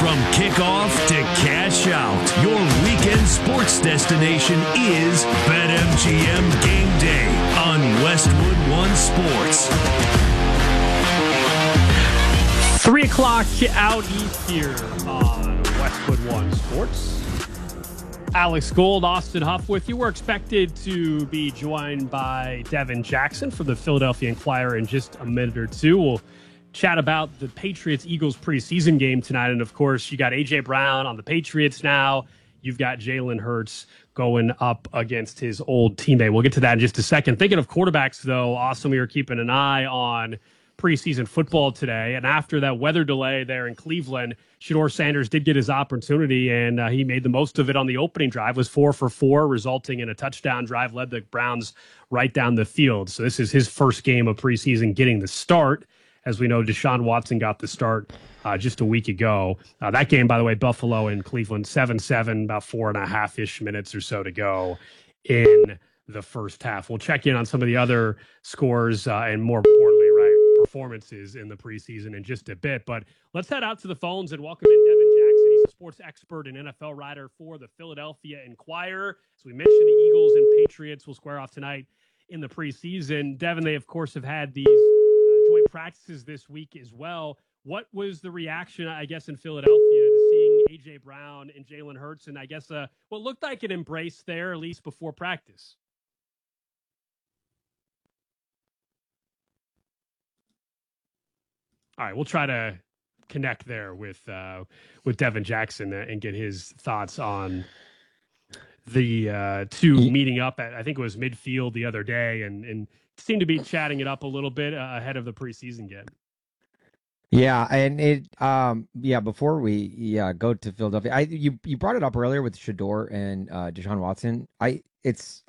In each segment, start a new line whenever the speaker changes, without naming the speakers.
From kickoff to cash out, your weekend sports destination is BetMGM Game Day on Westwood One Sports.
3 o'clock out east here on Westwood One Sports. Alex Gold, Austin Huff with you. We're expected to be joined by Devin Jackson from the Philadelphia Inquirer in just a minute or two. We'll chat about the Patriots-Eagles preseason game tonight. And, of course, you got A.J. Brown on the Patriots now. You've got Jalen Hurts going up against his old teammate. We'll get to that in just a second. Thinking of quarterbacks, though, Austin, we were keeping an eye on preseason football today. And after that weather delay there in Cleveland, Shedeur Sanders did get his opportunity, and he made the most of it on the opening drive. Was 4 for 4, resulting in a touchdown drive, led the Browns right down the field. So this is his first game of preseason getting the start. As we know, Deshaun Watson got the start just a week ago. That game, by the way, Buffalo and Cleveland, 7-7, about 4.5-ish minutes or so to go in the first half. We'll check in on some of the other scores and more importantly, performances in the preseason in just a bit. But let's head out to the phones and welcome in Devin Jackson. He's a sports expert and NFL writer for the Philadelphia Inquirer. As we mentioned, the Eagles and Patriots will square off tonight in the preseason. Devin, they, of course, have had these joint practices this week as well. What was the reaction, I guess, in Philadelphia to seeing A.J. Brown and Jalen Hurts and I guess what looked like an embrace there, at least before practice? All right, we'll try to connect there with Devin Jackson and get his thoughts on the two meeting up at, I think it was midfield the other day, and seemed to be chatting it up a little bit ahead of the preseason game.
Yeah, and before we go to Philadelphia, you brought it up earlier with Shedeur and Deshaun Watson. It's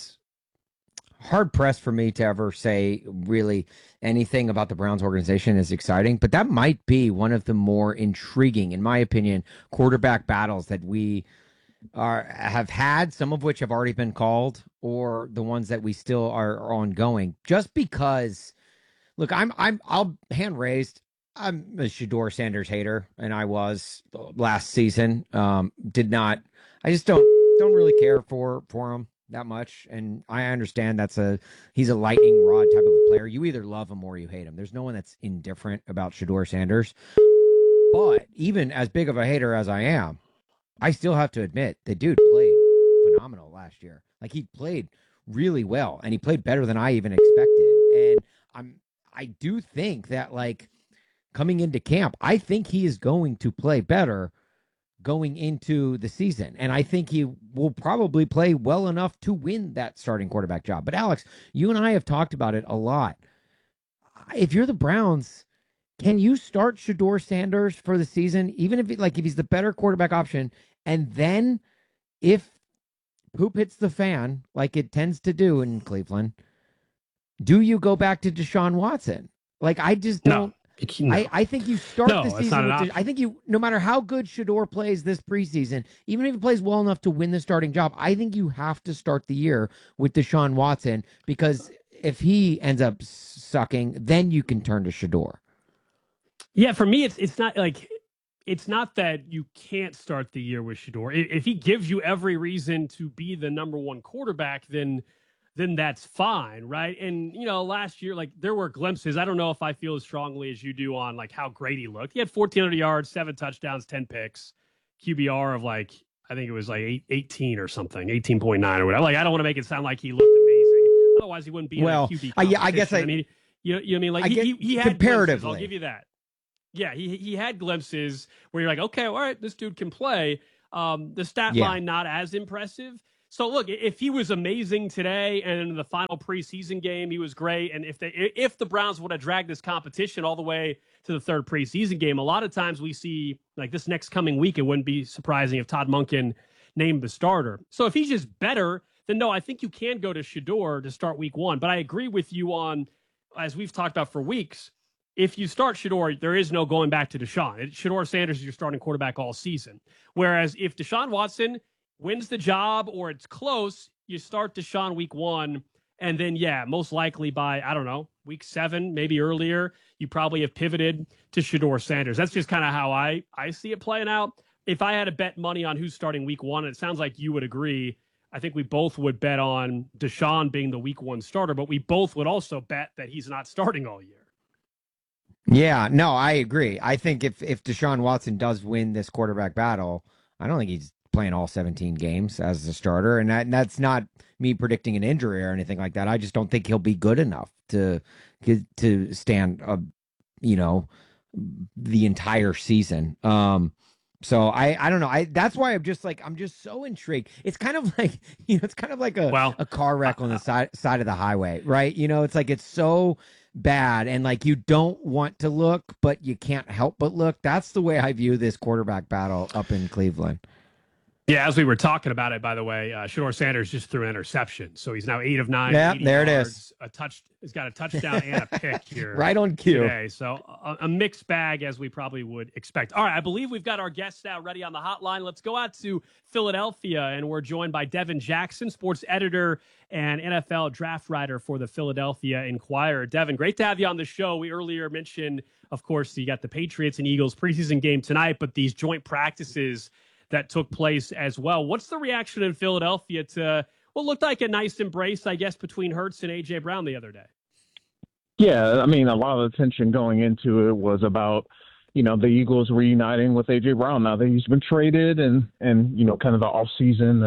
hard pressed for me to ever say really anything about the Browns organization is exciting, but that might be one of the more intriguing, in my opinion, quarterback battles that we have had, some of which have already been called, or the ones that we still are ongoing. Just because, look, I'll hand raised. I'm a Shedeur Sanders hater, and I was last season. I just don't really care for him that much, and I understand he's a lightning rod type of a player. You either love him or you hate him. There's no one that's indifferent about Shedeur Sanders. But even as big of a hater as I am, I still have to admit the dude played phenomenal last year. Like, he played really well, and he played better than I even expected. And I do think that, like, coming into camp, I think he is going to play better going into the season. And I think he will probably play well enough to win that starting quarterback job. But Alex, you and I have talked about it a lot. If you're the Browns, can you start Shedeur Sanders for the season, even if he's the better quarterback option? And then if poop hits the fan, like it tends to do in Cleveland, do you go back to Deshaun Watson? Like, I just don't. No. I think you start the season I think no matter how good Shedeur plays this preseason, even if he plays well enough to win the starting job, I think you have to start the year with Deshaun Watson, because if he ends up sucking, then you can turn to Shedeur.
Yeah, for me, it's not that you can't start the year with Shedeur. If he gives you every reason to be the number one quarterback, then that's fine, right? And, last year, there were glimpses. I don't know if I feel as strongly as you do on, how great he looked. He had 1,400 yards, 7 touchdowns, 10 picks, QBR of, I think it was 18 or something, 18.9 or whatever. I don't want to make it sound like he looked amazing. Otherwise, he wouldn't be in a QB competition.
I guess
I mean, you know what I mean? He had
comparatively.
Glimpses, I'll give you that. Yeah, he had glimpses where you're like, okay, all right, this dude can play. The stat line, not as impressive. So look, if he was amazing today and in the final preseason game, he was great. And if the Browns would have dragged this competition all the way to the third preseason game, a lot of times we see this next coming week, it wouldn't be surprising if Todd Monken named the starter. So if he's just better, then no, I think you can go to Shedeur to start week one. But I agree with you on, as we've talked about for weeks, if you start Shedeur, there is no going back to Deshaun. Shedeur Sanders is your starting quarterback all season. Whereas if Deshaun Watson wins the job or it's close, you start Deshaun week one, and then, most likely by, I don't know, week 7, maybe earlier, you probably have pivoted to Shedeur Sanders. That's just kind of how I see it playing out. If I had to bet money on who's starting week 1, and it sounds like you would agree, I think we both would bet on Deshaun being the week 1 starter, but we both would also bet that he's not starting all year.
Yeah, no, I agree. I think if Deshaun Watson does win this quarterback battle, I don't think he's playing all 17 games as a starter. And that's not me predicting an injury or anything like that. I just don't think he'll be good enough to stand, the entire season. So I don't know. That's why I'm just so intrigued. It's kind of like, it's kind of like a car wreck on the side of the highway, right? It's like, it's so bad and like you don't want to look, but you can't help but look. That's the way I view this quarterback battle up in Cleveland.
Yeah, as we were talking about it, by the way, Shedeur Sanders just threw an interception, so he's now 8 of 9.
Yeah, there
yards,
it is.
He's got a touchdown and a pick here,
right on cue.
Today. So a mixed bag, as we probably would expect. All right, I believe we've got our guests now ready on the hotline. Let's go out to Philadelphia, and we're joined by Devin Jackson, sports editor and NFL draft writer for the Philadelphia Inquirer. Devin, great to have you on the show. We earlier mentioned, of course, you got the Patriots and Eagles preseason game tonight, but these joint practices that took place as well. What's the reaction in Philadelphia to what looked like a nice embrace, I guess, between Hurts and A.J. Brown the other day?
Yeah, I mean, a lot of the tension going into it was about, the Eagles reuniting with A.J. Brown now that he's been traded and kind of the offseason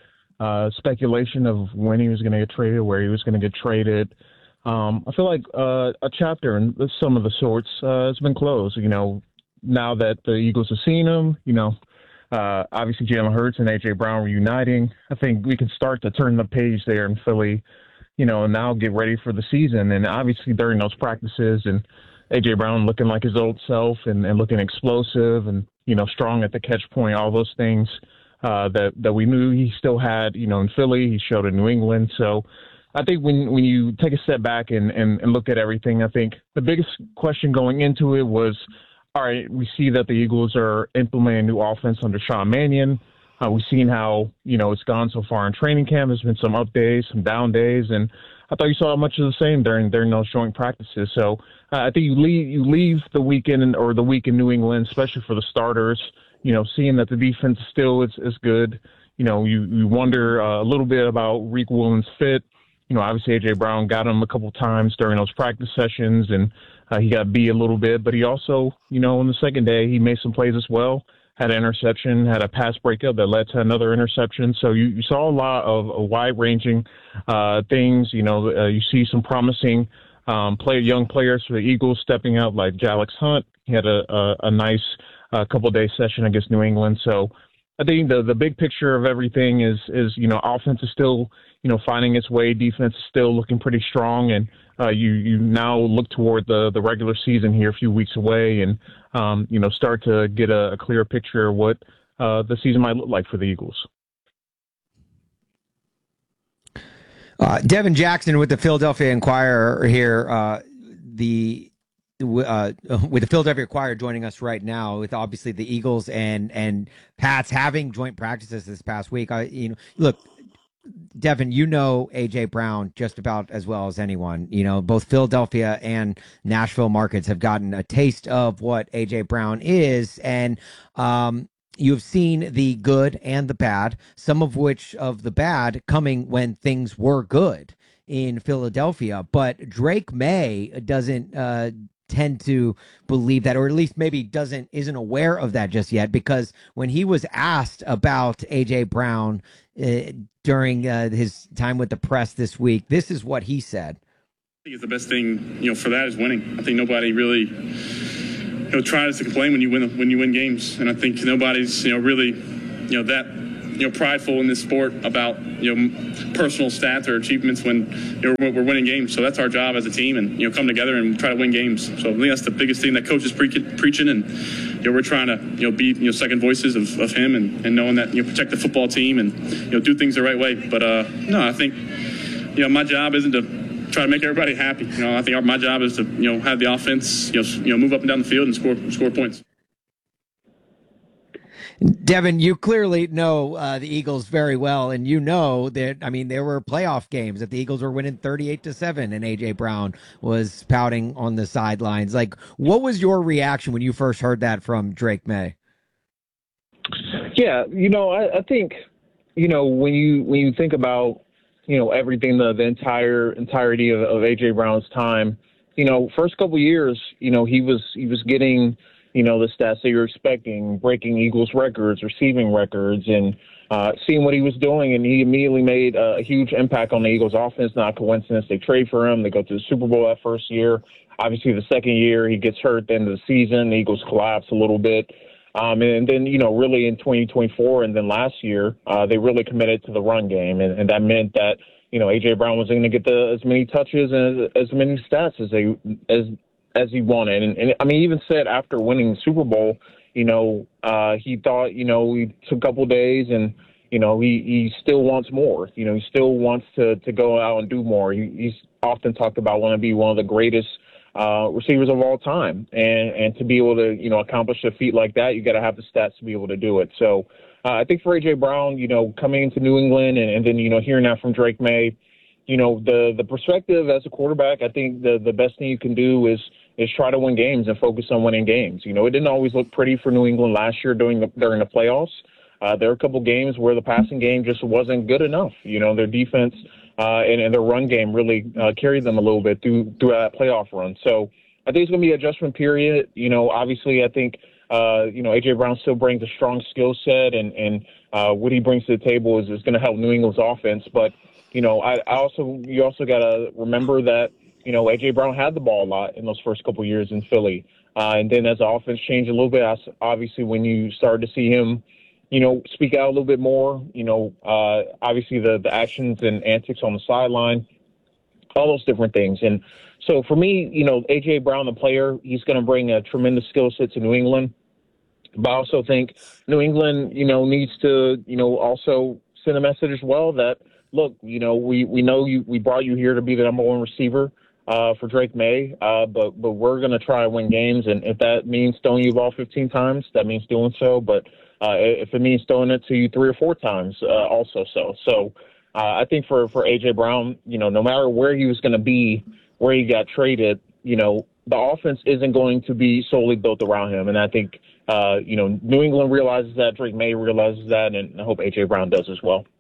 of speculation of when he was going to get traded, where he was going to get traded. I feel like a chapter in some of the sorts has been closed, now that the Eagles have seen him, obviously Jalen Hurts and A.J. Brown reuniting. I think we can start to turn the page there in Philly, and now get ready for the season. And obviously during those practices and A.J. Brown looking like his old self and looking explosive and, strong at the catch point, all those things that we knew he still had, in Philly, he showed in New England. So I think when you take a step back and look at everything, I think the biggest question going into it was, all right, we see that the Eagles are implementing a new offense under Sean Mannion. We've seen how, it's gone so far in training camp. There's been some up days, some down days, and I thought you saw much of the same during those joint practices. So I think you leave the weekend or the week in New England, especially for the starters, seeing that the defense still is good. You wonder a little bit about Reek Williams' fit. Obviously A.J. Brown got him a couple times during those practice sessions, and he got beat a little bit. But he also, on the second day, he made some plays as well, had an interception, had a pass breakup that led to another interception. So you saw a lot of wide-ranging things. You see some promising young players for the Eagles stepping out, like Jalix Hunt. He had a nice couple-day session against New England. So I think the big picture of everything is offense is still finding its way. Defense is still looking pretty strong, and you now look toward the regular season here a few weeks away, and start to get a clear picture of what the season might look like for the Eagles.
Devin Jackson with the Philadelphia Inquirer here. With the Philadelphia Inquirer joining us right now, with obviously the Eagles and Pats having joint practices this past week. Look, Devin, A.J. Brown just about as well as anyone. Both Philadelphia and Nashville markets have gotten a taste of what A.J. Brown is, and you've seen the good and the bad, some of which of the bad coming when things were good in Philadelphia. But Drake May doesn't tend to believe that, or at least maybe isn't aware of that just yet, because when he was asked about A.J. Brown during his time with the press this week, this is what he said.
I think the best thing, for that is winning. I think nobody really, tries to complain when you win games, and I think nobody's, really, that, prideful in this sport about, personal stats or achievements when we're winning games. So that's our job as a team, and come together and try to win games. So I think that's the biggest thing that coach is preaching, and we're trying to be second voices of him and knowing that protect the football team and do things the right way. But no, I think my job isn't to try to make everybody happy. I think my job is to have the offense move up and down the field and score points.
Devin, you clearly know the Eagles very well, and you know that, I mean, there were playoff games that the Eagles were winning 38-7, and A.J. Brown was pouting on the sidelines. Like, what was your reaction when you first heard that from Drake May?
Yeah, I think, when you think about, everything, the entirety of A.J. Brown's time, first couple of years, he was getting, the stats that you're expecting, breaking Eagles records, receiving records, and seeing what he was doing. And he immediately made a huge impact on the Eagles offense. Not a coincidence. They trade for him. They go to the Super Bowl that first year. Obviously, the second year, he gets hurt at the end of the season. The Eagles collapse a little bit. And then, really in 2024 and then last year, they really committed to the run game. And that meant that, A.J. Brown was going to get as many touches and as many stats as he wanted. And I mean, he even said after winning the Super Bowl, he thought, he took a couple of days and, he still wants more. He still wants to go out and do more. He's often talked about wanting to be one of the greatest receivers of all time. And to be able to, accomplish a feat like that, you got to have the stats to be able to do it. So I think for A.J. Brown, coming into New England and then, hearing that from Drake May, the perspective as a quarterback, I think the best thing you can do is try to win games and focus on winning games. It didn't always look pretty for New England last year during the playoffs. There were a couple games where the passing game just wasn't good enough. Their defense and their run game really carried them a little bit through that playoff run. So I think it's going to be an adjustment period. Obviously I think, A.J. Brown still brings a strong skill set and what he brings to the table is going to help New England's offense. But, you also got to remember that, A.J. Brown had the ball a lot in those first couple of years in Philly. And then as the offense changed a little bit, obviously when you started to see him, speak out a little bit more, obviously the actions and antics on the sideline, all those different things. And so for me, A.J. Brown, the player, he's going to bring a tremendous skill set to New England. But I also think New England, needs to, also send a message as well that, look, we know we brought you here to be the number one receiver for Drake May, but we're going to try to win games. And if that means throwing you the ball 15 times, that means doing so. But if it means throwing it to you 3 or 4 times, also so. So I think for A.J. Brown, no matter where he was going to be, where he got traded, the offense isn't going to be solely built around him. And I think, New England realizes that, Drake May realizes that, and I hope A.J. Brown does as well.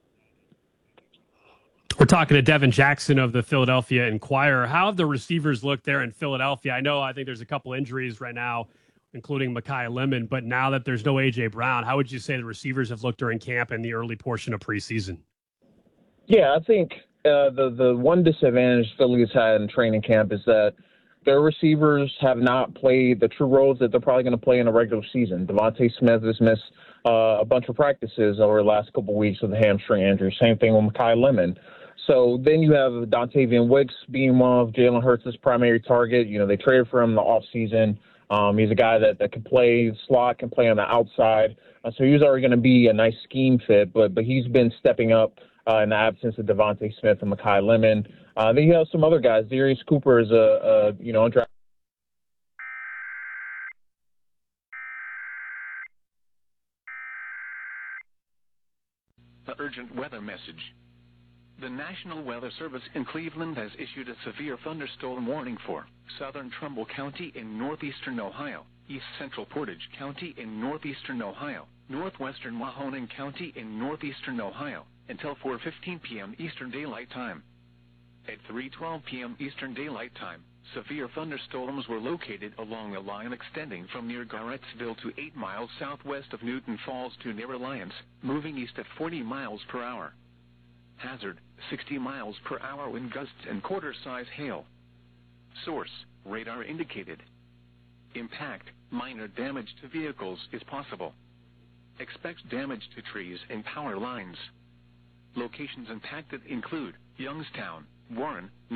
We're talking to Devin Jackson of the Philadelphia Inquirer. How have the receivers looked there in Philadelphia? I think there's a couple injuries right now, including Mekhi Lemon, but now that there's no A.J. Brown, how would you say the receivers have looked during camp and the early portion of preseason?
Yeah, I think the one disadvantage Philly has had in training camp is that their receivers have not played the true roles that they're probably going to play in a regular season. Devontae Smith has missed a bunch of practices over the last couple of weeks with a hamstring injury. Same thing with Mekhi Lemon. So then you have Dontavian Wicks being one of Jalen Hurts' primary target. They traded for him in the offseason. He's a guy that can play slot, can play on the outside. So he was already going to be a nice scheme fit, but he's been stepping up in the absence of Devontae Smith and Mekhi Lemon. Then you have some other guys. Darius Cooper is a undrafted.
The urgent weather message. The National Weather Service in Cleveland has issued a severe thunderstorm warning for southern Trumbull County in northeastern Ohio, east central Portage County in northeastern Ohio, northwestern Mahoning County in northeastern Ohio until 4:15 p.m. Eastern Daylight Time. At 3:12 p.m. Eastern Daylight Time, severe thunderstorms were located along a line extending from near Garrettsville to 8 miles southwest of Newton Falls to near Alliance, moving east at 40 miles per hour. Hazard, 60 miles per hour wind gusts and quarter-size hail. Source, radar indicated. Impact, minor damage to vehicles is possible. Expect damage to trees and power lines. Locations impacted include Youngstown, Warren,